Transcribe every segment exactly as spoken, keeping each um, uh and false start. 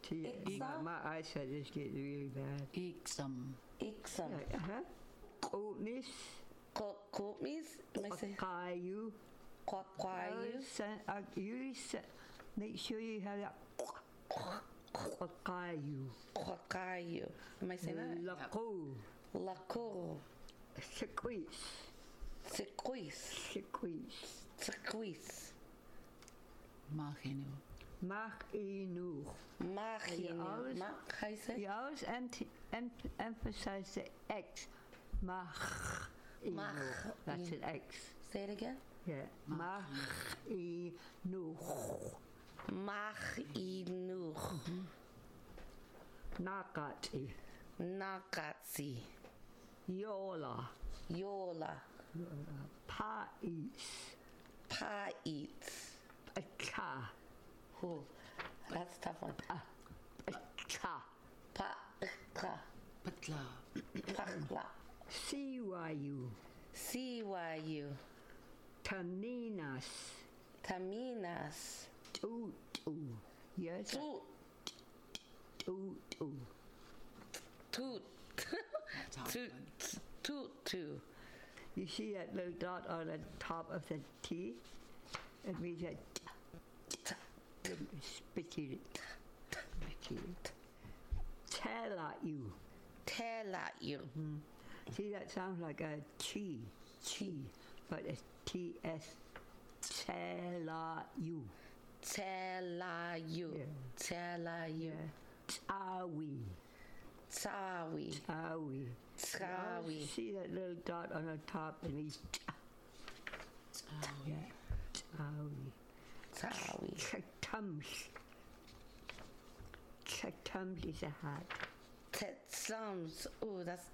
See, my, my eyesight is getting really bad. Iksam. Iksam. Yeah, uh-huh. Komis. Komis. Kwakayu. Kwakayu. I usually say, make sure you have that. Kwakayu. Kwakayu. Am I saying that? Lako. Lako. Sequis. Sequis. Sequis. Sequis. Machinu. Machinu. Machinu. Mach, how you say? You always em- em- emphasize the X. Machinu. Mach. That's an X. Say it again. Yeah. Machinu. Machinu. Nakati. Nakatsi. Yola. Yola. Pais. Pa'it. Acha. Oh, that's a tough one. Acha. Pa'ka. Patla. Pakla. C Y U. C Y U. Taminas. Taminas. Tutu. Yes. Toot. Tutu. Toot. Toot. Toot. Toot. You see that little dot on the top of the T? It means that spitty it. Tell at you. Tell at you. Mm-hmm. See, that sounds like a chi. Chi. But it's T S. Tell at you. Tell at you. Yeah. Tell at you. Yeah. Tawi. Tawi. Tawi. Tawi. See that little dot on the top? It means Tawi. yeah. Tawi. Tawi. Chatums. Chatums is a hat. Tetsums. Oh, that's.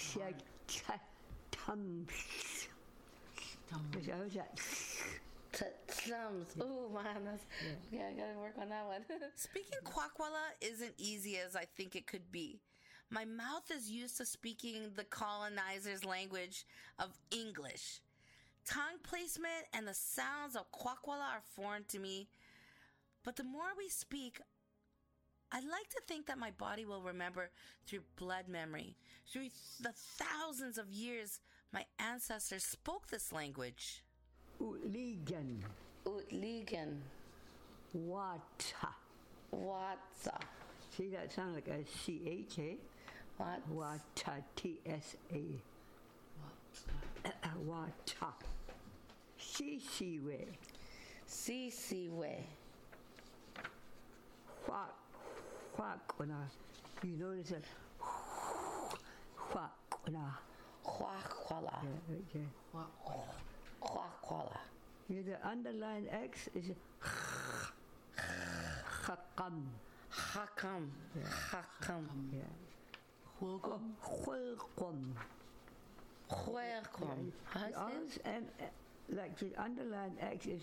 Chatums. How's that? Tetsums. Oh, man. That's, yeah. yeah, I gotta work on that one. Speaking Kwakwala isn't easy as I think it could be. My mouth is used to speaking the colonizer's language of English. Tongue placement and the sounds of Kwakwala are foreign to me. But the more we speak, I'd like to think that my body will remember through blood memory. Through the thousands of years my ancestors spoke this language. Utligan. Utligan. Wata. Wata. See, that sounds like a C H, eh? What? Wata. T S A. Wata. Sisiwe. Sisiwe. Wak. Wakwana. You notice that? Wakwana. Kwakwala. Yeah, right there. Kwakwala. Yeah, the underlined X is Hakam. Hakam. Hakam. Yeah. Welcome. Welcome. Welcome. How's And uh, like the underlined X is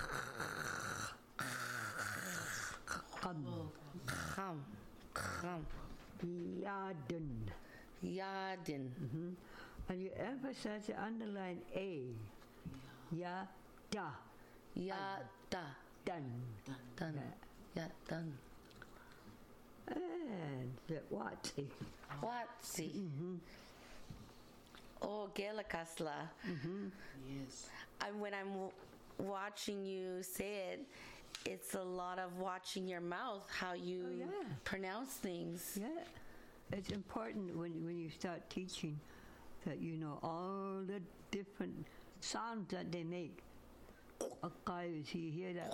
Kham. Kham. Kham. Yadin. Yadin. Mm-hmm. And you emphasize the underlined A. Ya da. Yada. Done. Done. Yeah. Yeah, done. And the Watsi. Watsi. Mm-hmm. Oh, Gelakasla. Mm-hmm. Yes. I, when I'm w- watching you say it, it's a lot of watching your mouth, how you Oh, yeah. pronounce things. Yeah. It's important when when you start teaching that you know all the different sounds that they make. Akayu, so you hear that?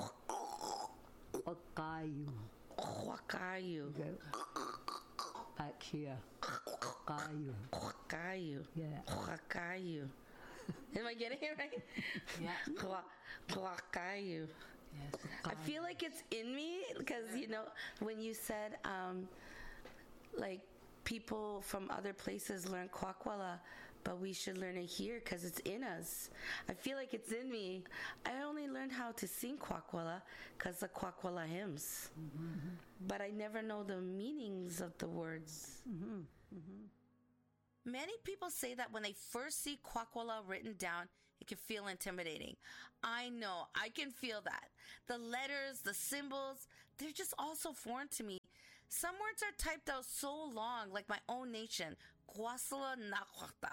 Akayu. Wakayu. Okay. Back here. Akayu. Wakayu. Yeah. Wakayu. Am I getting it right? Yeah. Wakayu. Yes. I feel like it's in me because, you know, when you said, um, like, people from other places learn Kwakwala, but we should learn it here because it's in us. I feel like it's in me. I only learned how to sing Kwakwala because of Kwakwala hymns. Mm-hmm. But I never know the meanings of the words. Mm-hmm. Mm-hmm. Many people say that when they first see Kwakwala written down It can feel intimidating. I know, I can feel that. The letters, the symbols, they're just all so foreign to me. Some words are typed out so long, like my own nation, Kwasala Nakwakta.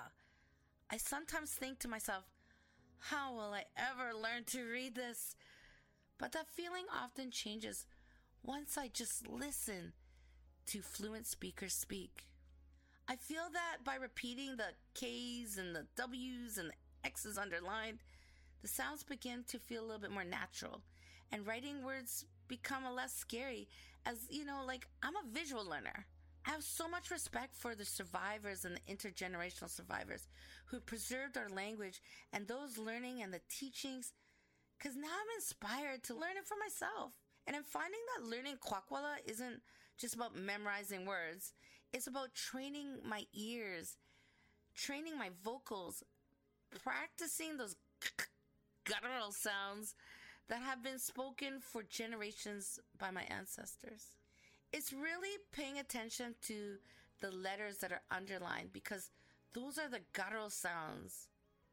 I sometimes think to myself, how will I ever learn to read this? But that feeling often changes once I just listen to fluent speakers speak. I feel that by repeating the K's and the W's and the X's underlined, the sounds begin to feel a little bit more natural, and writing words become a less scary as, you know, like I'm a visual learner. I have so much respect for the survivors and the intergenerational survivors who preserved our language and those learning and the teachings, because now I'm inspired to learn it for myself. And I'm finding that learning Kwakwala isn't just about memorizing words. It's about training my ears, training my vocals, practicing those guttural sounds that have been spoken for generations by my ancestors. It's really paying attention to the letters that are underlined because those are the guttural sounds.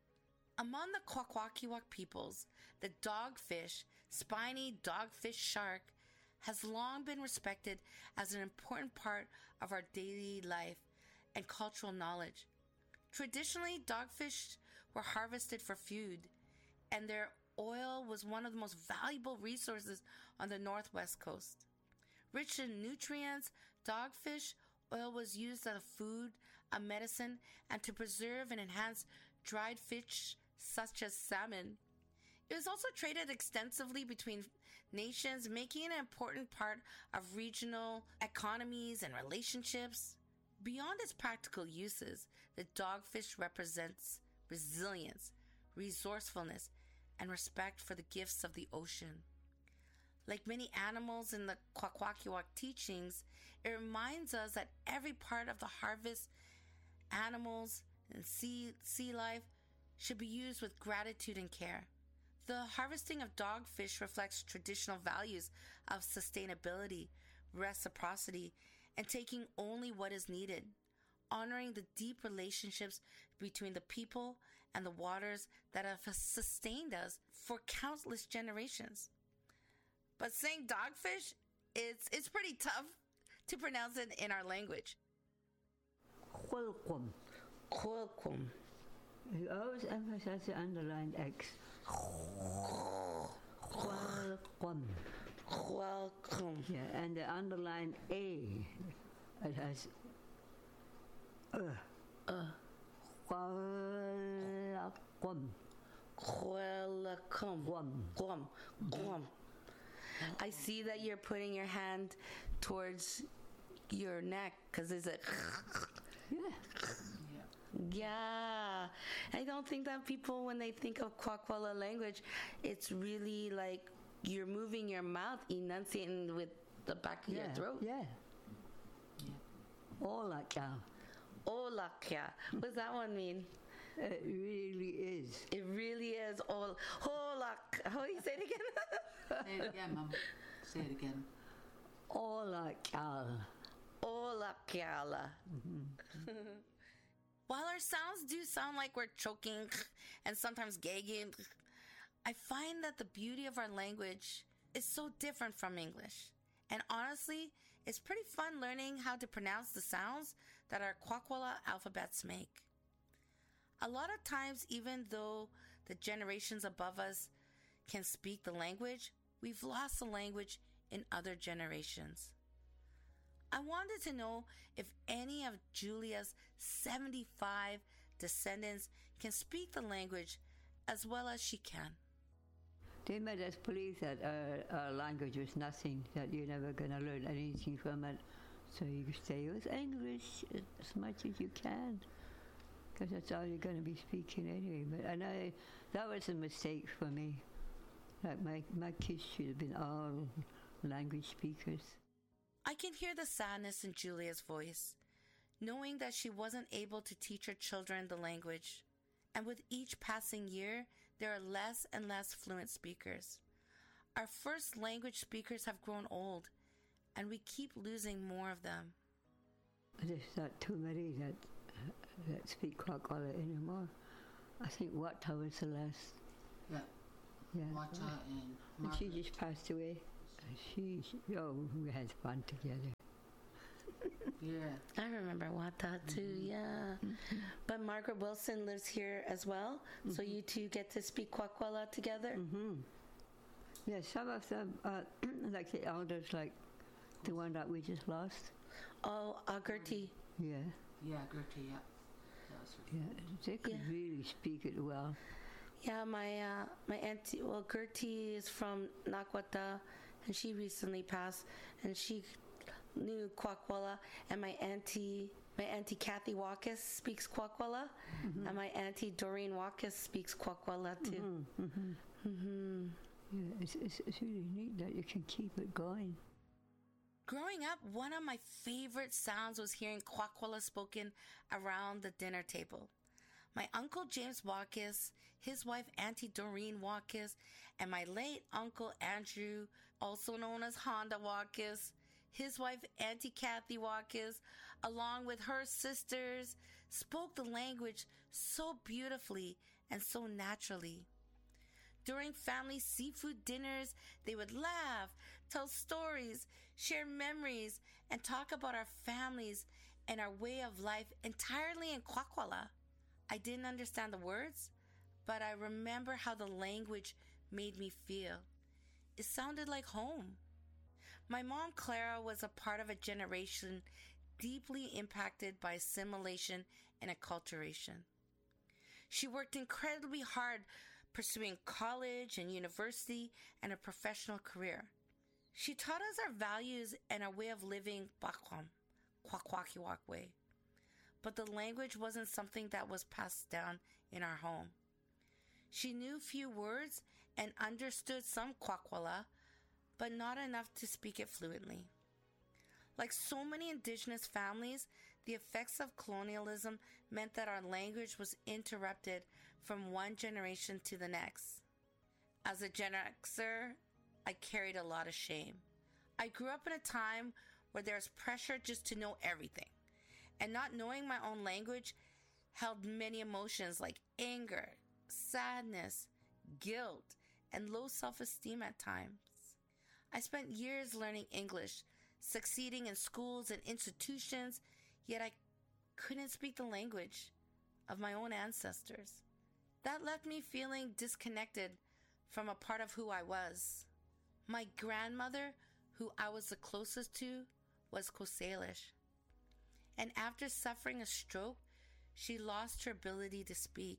Among the Kwakwakiwak peoples, the dogfish, spiny dogfish shark, has long been respected as an important part of our daily life and cultural knowledge. Traditionally, dogfish were harvested for food, and their oil was one of the most valuable resources on the northwest coast. Rich in nutrients, dogfish oil was used as a food, a medicine, and to preserve and enhance dried fish such as salmon. It was also traded extensively between nations, making it an important part of regional economies and relationships. Beyond its practical uses, the dogfish represents resilience, resourcefulness, and respect for the gifts of the ocean. Like many animals in the Kwakwakiwak teachings, it reminds us that every part of the harvest, animals, and sea, sea life should be used with gratitude and care. The harvesting of dogfish reflects traditional values of sustainability, reciprocity, and taking only what is needed, honoring the deep relationships between the people and the waters that have sustained us for countless generations. But saying dogfish, it's it's pretty tough to pronounce it in our language. Welcome. Quilquum. You always emphasize the underlined X. Welcome. Welcome. Yeah, and the underlined A, it has uh. Uh. Welcome. Welcome. Guam. Guam. Guam. I see that you're putting your hand towards your neck because it's a. Yeah. Yeah. I don't think that people, when they think of Kwakwala language, it's really like you're moving your mouth, enunciating with the back of Yeah. your throat. Yeah. All that cow. Olakya. What does that one mean? It really is. It really is all. Olak. How do you say it again? Say it again, Mum. Say it again. All that cow. Olakyala. While our sounds do sound like we're choking and sometimes gagging, I find that the beauty of our language is so different from English. And honestly, it's pretty fun learning how to pronounce the sounds that our Kwakwala alphabets make. A lot of times, even though the generations above us can speak the language, we've lost the language in other generations. I wanted to know if any of Julia's seventy-five descendants can speak the language as well as she can. They made us believe that our, our language was nothing, that you're never going to learn anything from it. So you stay with English as much as you can, because that's all you're going to be speaking anyway. But and I, that was a mistake for me. Like my, my kids should have been all language speakers. I can hear the sadness in Julia's voice, knowing that she wasn't able to teach her children the language. And with each passing year, there are less and less fluent speakers. Our first language speakers have grown old, and we keep losing more of them. There's not too many that that speak Kwakwala anymore. I think Wata was the last. Yeah. Yeah. Wata and And she Margaret. just passed away. She, she, oh, we had fun together. Yeah. I remember Wata too, yeah. But Margaret Wilson lives here as well, so you two get to speak Kwakwala together? Mm-hmm. Yeah, some of them, uh, like the elders, like the one that we just lost. Oh, Agerty. Yeah, Yeah, Gertie, yeah. That was her. yeah, they could Yeah. really speak it well. Yeah, my uh, my auntie, well, Gertie is from Nakwata, and she recently passed, and she knew Kwakwala, and my auntie, my auntie Kathy Wakas speaks Kwakwala, and my auntie Doreen Wakas speaks Kwakwala too. Mm-hmm. Mm-hmm. Yeah, it's, it's, it's really neat that you can keep it going. Growing up, one of my favorite sounds was hearing Kwakwala spoken around the dinner table. My uncle James Watkis, his wife Auntie Doreen Watkis, and my late uncle Andrew, also known as Honda Watkis, his wife Auntie Kathy Watkis, along with her sisters, spoke the language so beautifully and so naturally. During family seafood dinners, they would laugh, tell stories, share memories, and talk about our families and our way of life entirely in Kwakwala. I didn't understand the words, but I remember how the language made me feel. It sounded like home. My mom, Clara, was a part of a generation deeply impacted by assimilation and acculturation. She worked incredibly hard pursuing college and university and a professional career. She taught us our values and our way of living Bakwam, Kwakwakiwak way. But the language wasn't something that was passed down in our home. She knew few words and understood some Kwakwala, but not enough to speak it fluently. Like so many indigenous families, the effects of colonialism meant that our language was interrupted from one generation to the next. As a Gen Xer, I carried a lot of shame. I grew up in a time where there was pressure just to know everything, and not knowing my own language held many emotions like anger, sadness, guilt, and low self-esteem at times. I spent years learning English, succeeding in schools and institutions, yet I couldn't speak the language of my own ancestors. That left me feeling disconnected from a part of who I was. My grandmother, who I was the closest to, was Kosalish. And after suffering a stroke, she lost her ability to speak.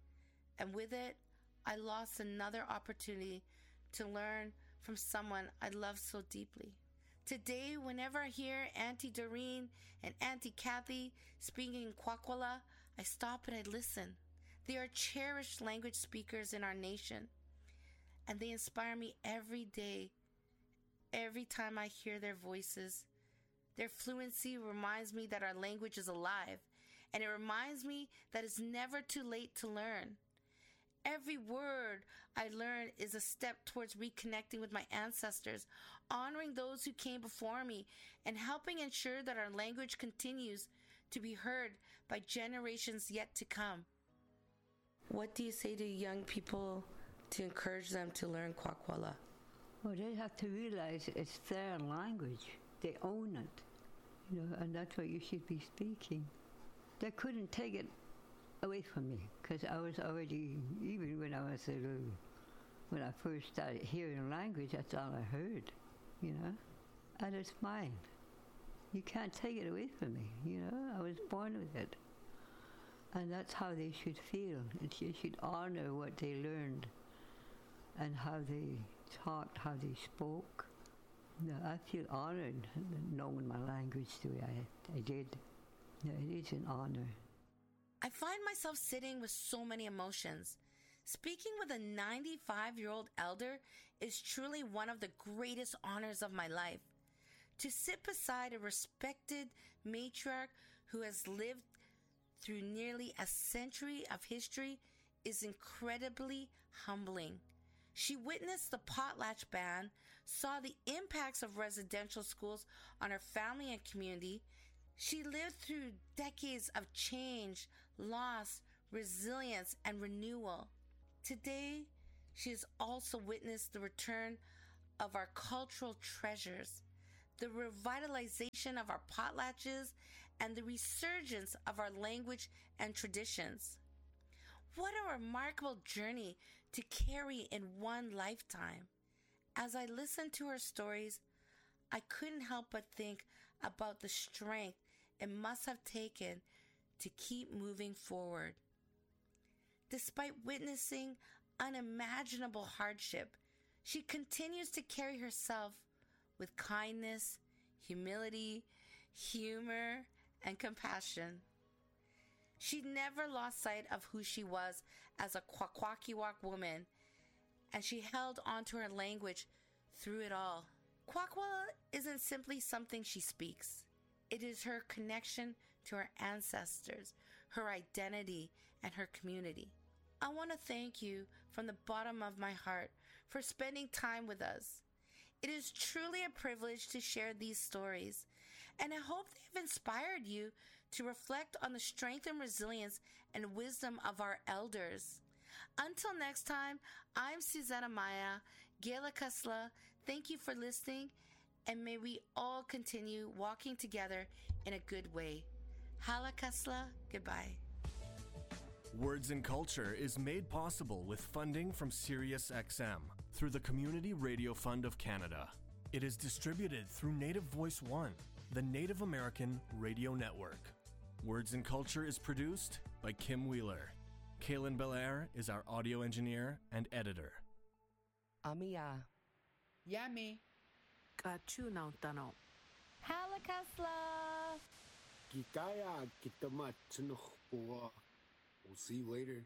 And with it, I lost another opportunity to learn from someone I love so deeply. Today, whenever I hear Auntie Doreen and Auntie Kathy speaking Kwakwala, I stop and I listen. They are cherished language speakers in our nation, and they inspire me every day, every time I hear their voices. Their fluency reminds me that our language is alive, and it reminds me that it's never too late to learn. Every word I learn is a step towards reconnecting with my ancestors, honoring those who came before me, and helping ensure that our language continues to be heard by generations yet to come. What do you say to young people to encourage them to learn Kwakwala? Well, they have to realize it's their language. They own it, you know, and that's what you should be speaking. They couldn't take it away from me because I was already, even when I was a little, when I first started hearing language, that's all I heard, you know, and it's mine. You can't take it away from me, you know. I was born with it. And that's how they should feel. They should honor what they learned and how they talked, how they spoke. No, I feel honored knowing my language the way I, I did. Yeah, it is an honor. I find myself sitting with so many emotions. Speaking with a ninety-five-year-old elder is truly one of the greatest honors of my life. To sit beside a respected matriarch who has lived through nearly a century of history is incredibly humbling. She witnessed the potlatch ban, saw the impacts of residential schools on her family and community. She lived through decades of change, loss, resilience, and renewal. Today, she has also witnessed the return of our cultural treasures, the revitalization of our potlatches, and the resurgence of our language and traditions. What a remarkable journey to carry in one lifetime. As I listened to her stories, I couldn't help but think about the strength it must have taken to keep moving forward. Despite witnessing unimaginable hardship, she continues to carry herself with kindness, humility, humor, and compassion. She never lost sight of who she was as a Kwakwaka'wakw woman, and she held on to her language through it all. Kwakwala isn't simply something she speaks. It is her connection to her ancestors, her identity, and her community. I want to thank you from the bottom of my heart for spending time with us. It is truly a privilege to share these stories, and I hope they've inspired you to reflect on the strength and resilience and wisdom of our elders. Until next time, I'm Susanna Maya, Gela Kasla. Thank you for listening, and may we all continue walking together in a good way. Hala Kasla, goodbye. Words and Culture is made possible with funding from SiriusXM through the Community Radio Fund of Canada. It is distributed through Native Voice One, the Native American Radio Network. Words and Culture is produced by Kim Wheeler. Kaylin Belair is our audio engineer and editor. Amiya. Yummy. Kachunaw tanaw. Halakasla! Gitaya kitamat We'll see you later.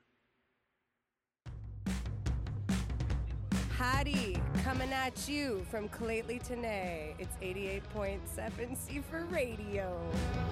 Hattie, coming at you from Clately Tene. It's eighty-eight point seven C for Radio.